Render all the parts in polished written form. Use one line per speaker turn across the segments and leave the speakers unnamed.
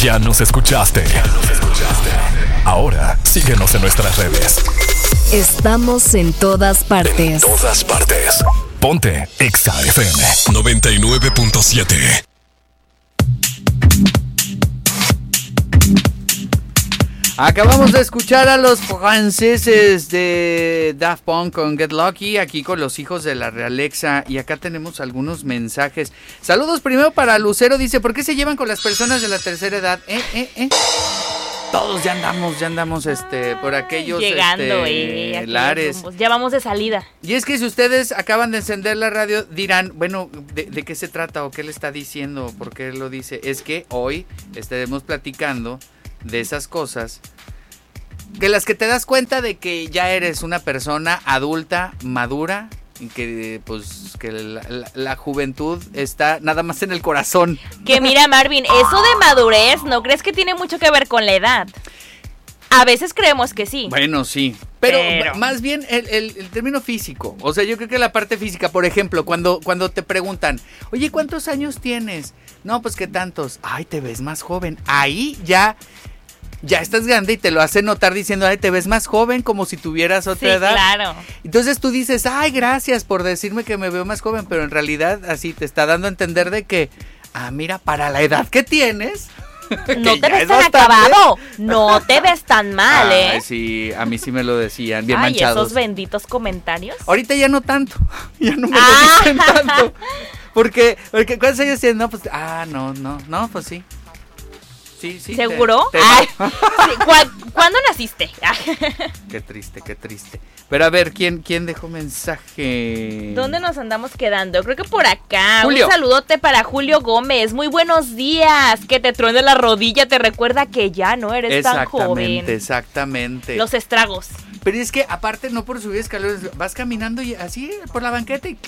Ya nos escuchaste. Ahora síguenos en nuestras redes.
Estamos en todas partes.
Ponte Exa FM 99.7.
Acabamos de escuchar a los franceses de Daft Punk con Get Lucky, aquí con los hijos de la Realexa, y acá tenemos algunos mensajes. Saludos primero para Lucero, dice, ¿por qué se llevan con las personas de la tercera edad? Todos ya andamos por aquellos
llegando,
lares.
Ya vamos de salida.
Y es que si ustedes acaban de encender la radio, dirán, bueno, ¿de qué se trata o qué le está diciendo? ¿Por qué lo dice? Es que hoy estaremos platicando de esas cosas, de las que te das cuenta de que ya eres una persona adulta, madura, y que pues que la juventud está nada más en el corazón.
Que mira, Marvin, eso de madurez, ¿no crees que tiene mucho que ver con la edad? A veces creemos que sí.
Bueno, sí. Pero más bien el término físico. O sea, yo creo que la parte física, por ejemplo, cuando te preguntan, oye, ¿cuántos años tienes? No, pues ¿qué tantos? Ay, te ves más joven. Ahí ya estás grande y te lo hace notar diciendo, ay, te ves más joven, como si tuvieras otra edad.
Claro.
Entonces tú dices, ay, gracias por decirme que me veo más joven, pero en realidad así te está dando a entender de que, mira, para la edad que tienes...
No te ves tan acabado, no te ves tan mal,
Ay, sí, a mí sí me lo decían, bien manchados.
Esos benditos comentarios.
Ahorita ya no tanto, ya no me lo dicen tanto. Porque ¿cuántos años tienes? No, pues, no, pues sí. Sí,
¿seguro? ¿Cuándo naciste?
Qué triste. Pero a ver, ¿quién dejó mensaje?
¿Dónde nos andamos quedando? Creo que por acá.
Julio.
Un saludote para Julio Gómez. Muy buenos días. Que te truene la rodilla, te recuerda que ya no eres tan joven.
Exactamente.
Los estragos.
Pero es que aparte no por subir escalones, vas caminando y así por la banqueta y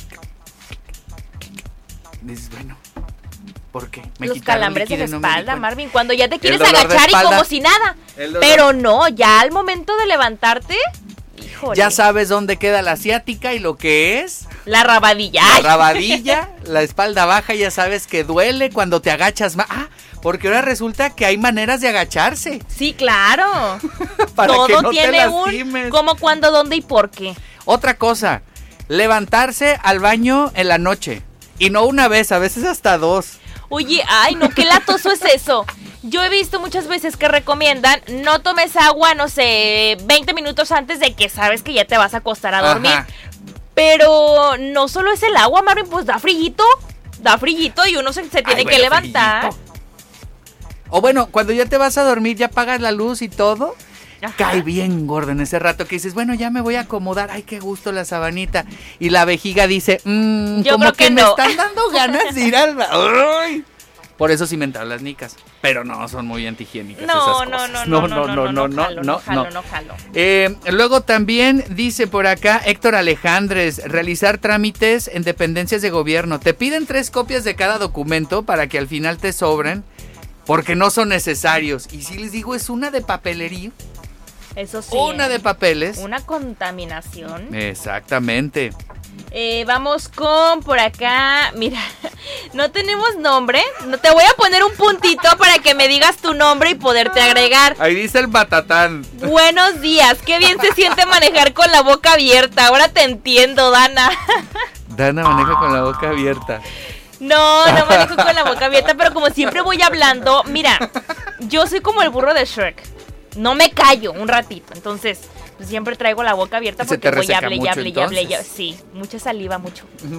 dices, bueno, ¿por qué?
Los calambres de la espalda, Marvin, cuando ya te quieres
agachar
y como si nada. Pero no, ya al momento de levantarte, híjole.
Ya sabes dónde queda la asiática y lo que es.
La rabadilla.
La espalda baja, ya sabes que duele cuando te agachas más. Porque ahora resulta que hay maneras de agacharse.
Sí, claro.
Para
todo
que no
tiene
te lastimes.
Cómo, cuándo, dónde y por qué.
Otra cosa, levantarse al baño en la noche. Y no una vez, a veces hasta dos.
Oye, ay, no, qué latoso es eso. Yo he visto muchas veces que recomiendan no tomes agua, no sé, 20 minutos antes de que sabes que ya te vas a acostar a dormir.
Ajá.
Pero no solo es el agua, Marvin, pues da frillito y uno se tiene que levantar.
Frillito. O bueno, cuando ya te vas a dormir, ya apagas la luz y todo. Ajá. Cae bien gordo en ese rato que dices, bueno, ya me voy a acomodar, ay, qué gusto la sabanita. Y la vejiga dice,
yo
como
creo que
me
no.
están dando ganas de ir al ¡ay! Por eso sí me entraron las nicas, pero no, son muy antihigiénicas esas cosas. No
jalo.
Luego también dice por acá Héctor Alejandres, realizar trámites en dependencias de gobierno. Te piden 3 copias de cada documento para que al final te sobren, porque no son necesarios. Y si les digo, es una de papelería.
Eso sí.
Una de papeles.
Una contaminación.
Exactamente.
Vamos con por acá. Mira, no tenemos nombre. No te voy a poner un puntito para que me digas tu nombre y poderte agregar.
Ahí dice el batatán.
Buenos días. Qué bien se siente manejar con la boca abierta. Ahora te entiendo, Dana.
Dana maneja con la boca abierta.
No manejo con la boca abierta, pero como siempre voy hablando. Mira, yo soy como el burro de Shrek. No me callo un ratito, entonces pues, siempre traigo la boca abierta porque voy a hable. Sí, mucha saliva, mucho.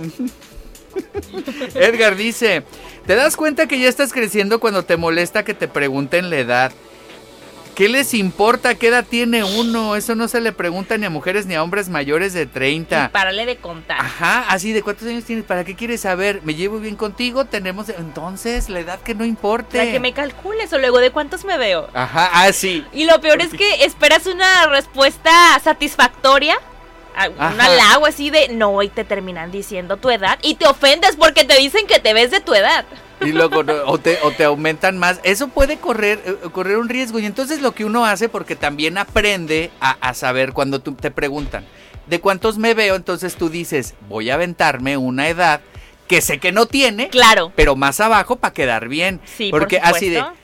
Edgar dice, ¿te das cuenta que ya estás creciendo cuando te molesta que te pregunten la edad? ¿Qué les importa qué edad tiene uno? Eso no se le pregunta ni a mujeres ni a hombres mayores de 30.
Y párale de contar.
Ajá, así de ¿cuántos años tienes? ¿Para qué quieres saber? ¿Me llevo bien contigo? Tenemos entonces la edad que no importe.
Para que me calcules o luego de cuántos me veo.
Ajá, sí.
Y lo peor es que esperas una respuesta satisfactoria. Un halago así de no, y te terminan diciendo tu edad y te ofendes porque te dicen que te ves de tu edad.
Y luego o te aumentan más. Eso puede correr un riesgo. Y entonces lo que uno hace, porque también aprende a saber cuando te preguntan de cuántos me veo, entonces tú dices, voy a aventarme una edad que sé que no tiene,
claro,
pero más abajo para quedar bien.
Sí,
porque
por
así de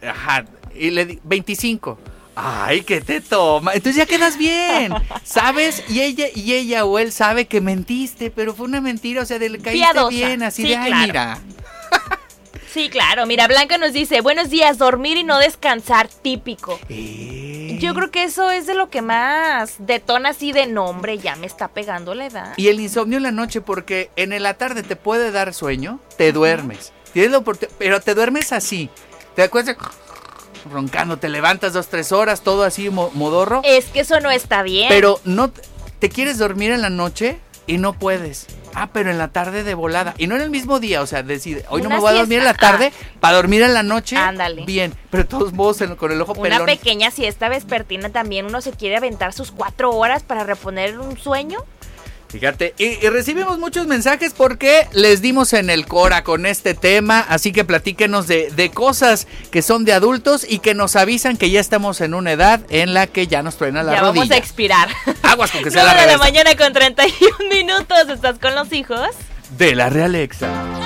Ajá, y le di 25. Ay, ¿qué te toma? Entonces ya quedas bien, ¿sabes? Y ella o él sabe que mentiste, pero fue una mentira, o sea, le caíste
piadosa.
bien, así
Sí,
de, ay,
claro.
mira.
Sí, claro. Mira, Blanca nos dice, buenos días, dormir y no descansar, típico. Yo creo que eso es de lo que más detona así de nombre, ya me está pegando la edad.
Y el insomnio en la noche, porque en la tarde te puede dar sueño, te duermes. Tienes la oportunidad, pero te duermes así. Te acuerdas roncando, te levantas 2-3 horas, todo así modorro.
Es que eso no está bien.
Pero no te quieres dormir en la noche y no puedes. Pero en la tarde de volada. Y no en el mismo día, o sea, decide, hoy no
Una
me voy a dormir en la
siesta.
tarde, para dormir en la noche.
Ándale.
Bien, pero de todos modos con el ojo pelón.
Una pequeña siesta vespertina también, uno se quiere aventar sus 4 horas para reponer un sueño.
Fíjate, y recibimos muchos mensajes porque les dimos en el Cora con este tema, así que platíquenos de cosas que son de adultos y que nos avisan que ya estamos en una edad en la que ya nos truena la
ya
rodilla.
vamos a expirar.
Aguas con que sea
9
la
de la
revés.
mañana con 31 minutos, ¿estás con los hijos?
De la Realexa.